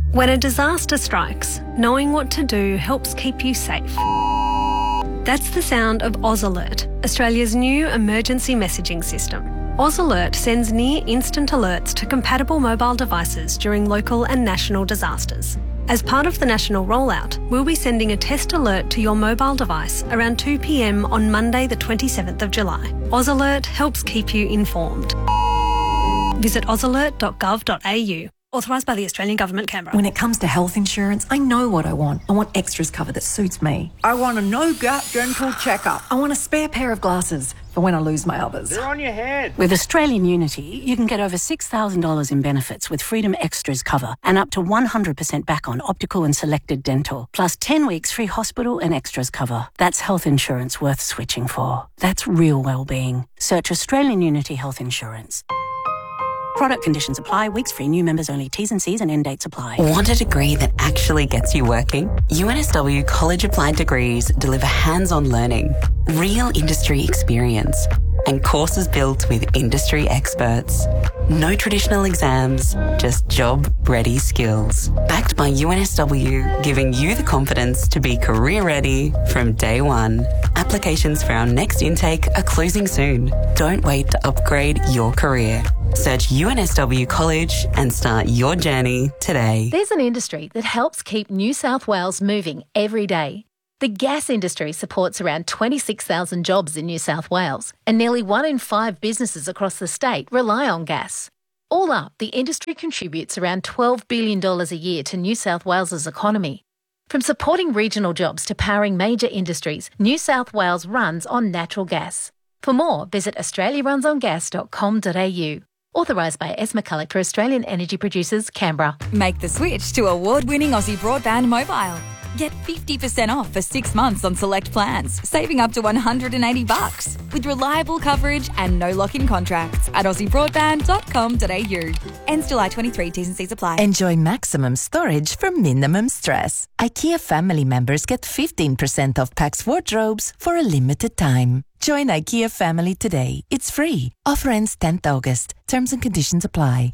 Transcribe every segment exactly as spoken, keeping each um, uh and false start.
When a disaster strikes, knowing what to do helps keep you safe. That's the sound of Oz Alert, Australia's new emergency messaging system. Oz Alert sends near-instant alerts to compatible mobile devices during local and national disasters. As part of the national rollout, we'll be sending a test alert to your mobile device around two p m on Monday the twenty-seventh of July. Oz Alert helps keep you informed. Visit oz alert dot gov dot a u. Authorised by the Australian Government, Canberra. When it comes to health insurance, I know what I want. I want extras cover that suits me. I want a no-gap dental checkup. I want a spare pair of glasses for when I lose my others. They're on your head. With Australian Unity, you can get over six thousand dollars in benefits with Freedom Extras cover and up to one hundred percent back on optical and selected dental, plus ten weeks free hospital and extras cover. That's health insurance worth switching for. That's real well-being. Search Australian Unity Health Insurance. Product conditions apply. Weeks free. New members only. T's and C's and end dates apply. Want a degree that actually gets you working? U N S W College Applied Degrees deliver hands-on learning, real industry experience, and courses built with industry experts. No traditional exams, just job-ready skills. Backed by U N S W, giving you the confidence to be career-ready from day one. Applications for our next intake are closing soon. Don't wait to upgrade your career. Search U N S W College and start your journey today. There's an industry that helps keep New South Wales moving every day. The gas industry supports around twenty-six thousand jobs in New South Wales, and nearly one in five businesses across the state rely on gas. All up, the industry contributes around twelve billion dollars a year to New South Wales's economy. From supporting regional jobs to powering major industries, New South Wales runs on natural gas. For more, visit australia runs on gas dot com dot a u. Authorised by S. McCulloch for Australian Energy Producers, Canberra. Make the switch to award-winning Aussie Broadband Mobile. Get fifty percent off for six months on select plans, saving up to one hundred eighty bucks with reliable coverage and no lock-in contracts at aussie broadband dot com dot a u. Ends July twenty-third, T's and C's apply. Enjoy maximum storage for minimum stress. IKEA family members get fifteen percent off Pax wardrobes for a limited time. Join IKEA family today. It's free. Offer ends tenth of August. Terms and conditions apply.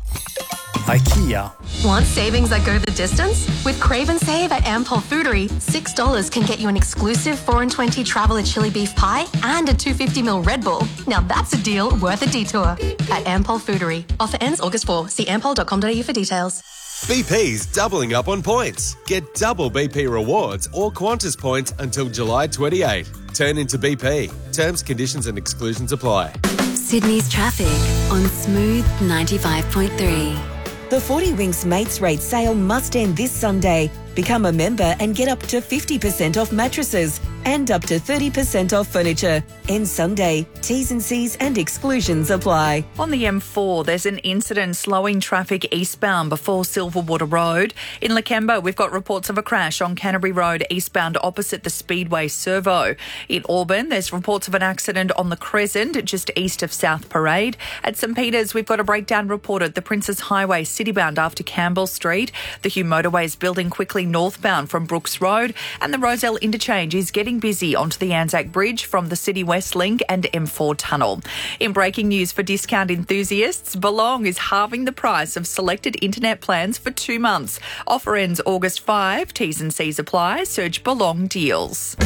IKEA. Want savings that go the distance? With Crave and Save at Ampol Foodery, six dollars can get you an exclusive four and twenty Traveller chili beef pie and a two hundred fifty milliliter Red Bull. Now that's a deal worth a detour. At Ampol Foodery. Offer ends August fourth. See ampol dot com dot a u for details. B P's doubling up on points. Get double B P rewards or Qantas points until July twenty-eighth. Turn into B P. Terms, conditions and exclusions apply. Sydney's traffic on Smooth ninety-five point three. The forty Winks Mates Rate sale must end this Sunday. Become a member and get up to fifty percent off mattresses and up to thirty percent off furniture. End Sunday. T's and C's and exclusions apply. On the M four, there's an incident slowing traffic eastbound before Silverwater Road. In Lakemba, we've got reports of a crash on Canterbury Road eastbound opposite the Speedway Servo. In Auburn, there's reports of an accident on the Crescent just east of South Parade. At St Peters, we've got a breakdown reported the Princes Highway citybound after Campbell Street. The Hugh Motorway is building quickly northbound from Brooks Road, and the Roselle Interchange is getting busy onto the Anzac Bridge from the City West Link and M four Tunnel. In breaking news for discount enthusiasts, Belong is halving the price of selected internet plans for two months. Offer ends August fifth. T's and C's apply. Search Belong Deals.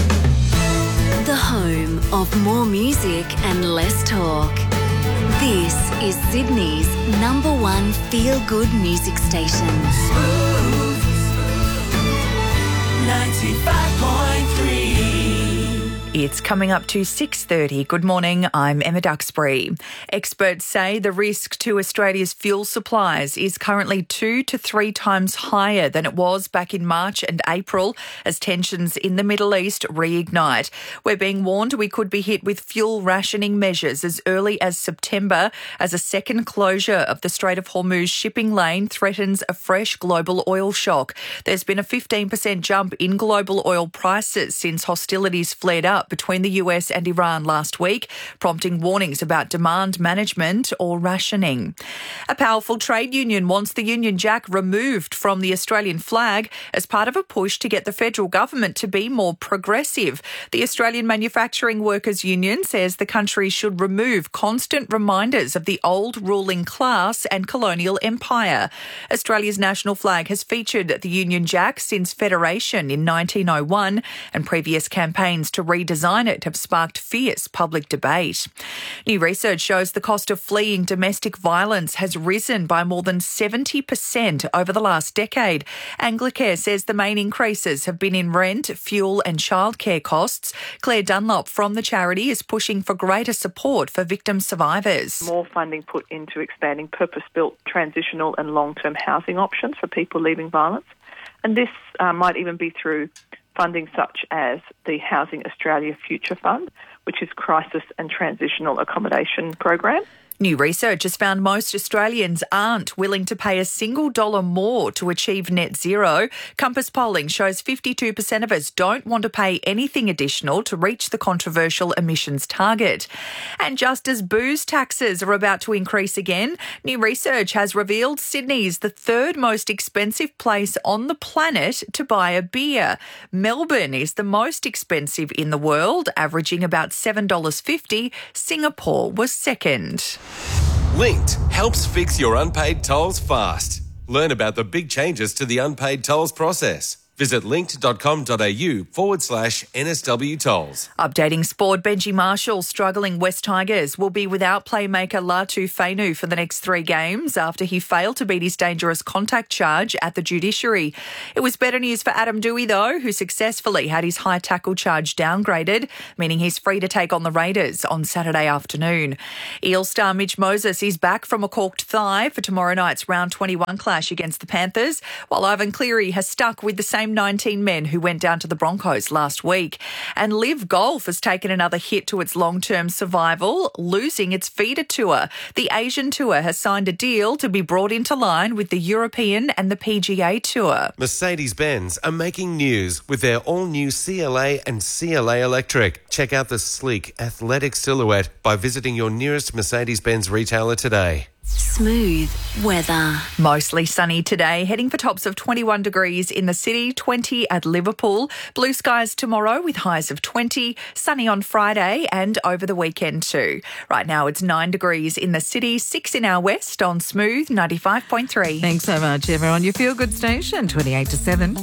The home of more music and less talk. This is Sydney's number one feel-good music station. Smooth ninety-five point three. It's coming up to six thirty. Good morning, I'm Emma Duxbury. Experts say the risk to Australia's fuel supplies is currently two to three times higher than it was back in March and April as tensions in the Middle East reignite. We're being warned we could be hit with fuel rationing measures as early as September as a second closure of the Strait of Hormuz shipping lane threatens a fresh global oil shock. There's been a fifteen percent jump in global oil prices since hostilities flared up up between the U S and Iran last week, prompting warnings about demand management or rationing. A powerful trade union wants the Union Jack removed from the Australian flag as part of a push to get the federal government to be more progressive. The Australian Manufacturing Workers Union says the country should remove constant reminders of the old ruling class and colonial empire. Australia's national flag has featured the Union Jack since Federation in nineteen oh one, and previous campaigns to redesign it have sparked fierce public debate. New research shows the cost of fleeing domestic violence has risen by more than seventy percent over the last decade. Anglicare says the main increases have been in rent, fuel and childcare costs. Claire Dunlop from the charity is pushing for greater support for victim survivors. More funding put into expanding purpose-built transitional and long-term housing options for people leaving violence. And this uh, might even be through funding such as the Housing Australia Future Fund, which is crisis and transitional accommodation program. New research has found most Australians aren't willing to pay a single dollar more to achieve net zero. Compass polling shows fifty-two percent of us don't want to pay anything additional to reach the controversial emissions target. And just as booze taxes are about to increase again, new research has revealed Sydney's the third most expensive place on the planet to buy a beer. Melbourne is the most expensive in the world, averaging about seven dollars fifty. Singapore was second. Linked helps fix your unpaid tolls fast. Learn about the big changes to the unpaid tolls process. Visit linked.com.au forward slash NSW tolls. Updating sport, Benji Marshall struggling West Tigers will be without playmaker Latu Fainu for the next three games after he failed to beat his dangerous contact charge at the judiciary. It was better news for Adam Dewey though, who successfully had his high tackle charge downgraded, meaning he's free to take on the Raiders on Saturday afternoon. Eel star Mitch Moses is back from a corked thigh for tomorrow night's round twenty-one clash against the Panthers, while Ivan Cleary has stuck with the same nineteen men who went down to the Broncos last week. And Live Golf has taken another hit to its long-term survival, losing its feeder tour. The Asian Tour has signed a deal to be brought into line with the European and the P G A Tour. Mercedes-Benz are making news with their all-new C L A and C L A Electric. Check out the sleek, athletic silhouette by visiting your nearest Mercedes-Benz retailer today. Smooth weather. Mostly sunny today, heading for tops of twenty-one degrees in the city, twenty at Liverpool. Blue skies tomorrow with highs of twenty, sunny on Friday and over the weekend too. Right now it's nine degrees in the city, six in our west on Smooth ninety-five point three. Thanks so much, everyone. Your feel good station, twenty-eight to seven.